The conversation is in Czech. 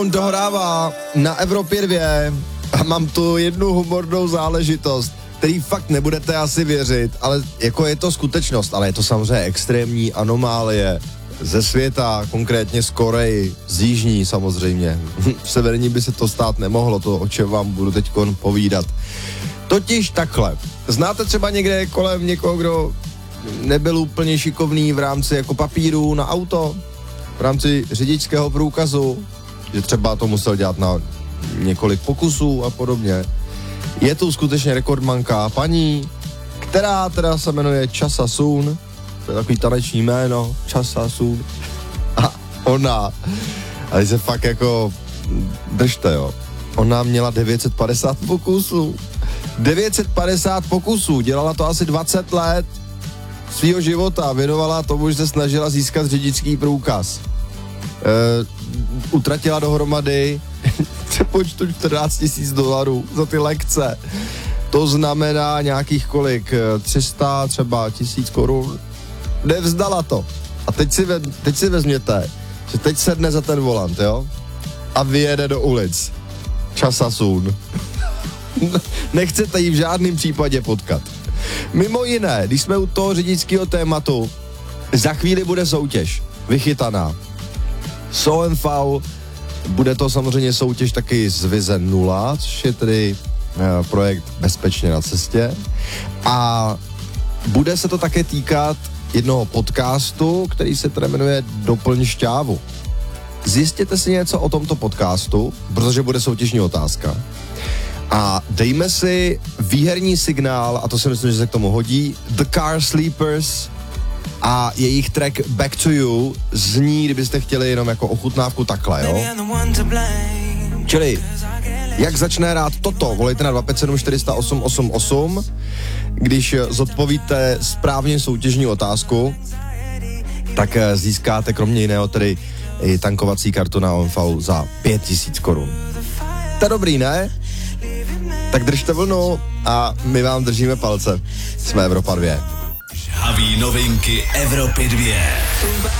Dohrává na Evropě 2 a mám tu jednu humornou záležitost, který fakt nebudete asi věřit, ale jako je to skutečnost, ale je to samozřejmě extrémní anomálie ze světa, konkrétně z Koreji, z jižní samozřejmě. V severní by se to stát nemohlo, to o čem vám budu teď povídat. Totiž takhle, znáte třeba někde kolem někoho, kdo nebyl úplně šikovný v rámci jako papíru na auto, v rámci řidičského průkazu, že třeba to musel dělat na několik pokusů a podobně. Je tu skutečně rekordmanka paní, která teda se jmenuje Cha Sa-sun, to je takový taneční jméno, Cha Sa-sun. A ona, ale se fakt jako držte, jo, ona měla 950 pokusů. 950 pokusů, dělala to asi 20 let svýho života, věnovala tomu, že se snažila získat řidičský průkaz. Utratila dohromady přepočtu $14,000 za ty lekce. To znamená nějakých kolik? 300 třeba 1000 korun. Nevzdala to. A teď si vezměte, že teď sedne za ten volant, jo? A vyjede do ulic. Cha Sa-sun. Nechcete ji v žádném případě potkat. Mimo jiné, když jsme u toho řidičského tématu, za chvíli bude soutěž. Vychytaná. SOMV, bude to samozřejmě soutěž taky z Vize 0, což je tedy projekt Bezpečně na cestě. A bude se to také týkat jednoho podcastu, který se tedy jmenuje Doplň šťávu. Zjistěte si něco o tomto podcastu, protože bude soutěžní otázka. A dejme si výherní signál, a to si myslím, že se k tomu hodí, The Car Sleepers a jejich track Back to You zní, kdybyste chtěli jenom jako ochutnávku takhle, jo? Čili, jak začne hrát toto, volejte na 257 408 888, když zodpovíte správně soutěžní otázku, tak získáte kromě jiného tedy i tankovací kartu na OMV za 5000 korun. To je dobrý, ne? Tak držte vlnu a my vám držíme palce. Jsme Evropa 2. Žhaví novinky Evropy 2.